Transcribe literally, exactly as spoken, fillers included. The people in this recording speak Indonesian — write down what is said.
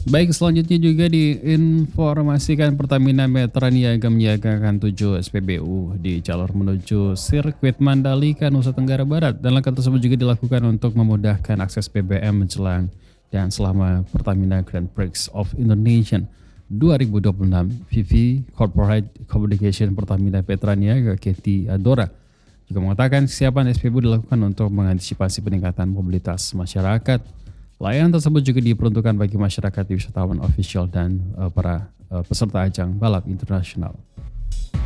Baik, selanjutnya juga diinformasikan Pertamina Metraniaga menyiagakan tujuh S P B U di jalur menuju sirkuit Mandalika, Nusa Tenggara Barat. Dan langkah tersebut juga dilakukan untuk memudahkan akses B B M menjelang dan selama Pertamina Grand Prix of Indonesia dua ribu dua puluh enam. V V Corporate Communication Pertamina Petraniaga Keti Adora juga mengatakan kesiapan S P B U dilakukan untuk mengantisipasi peningkatan mobilitas masyarakat. Layanan tersebut juga diperuntukkan bagi masyarakat, wisatawan official dan uh, para uh, peserta ajang balap internasional.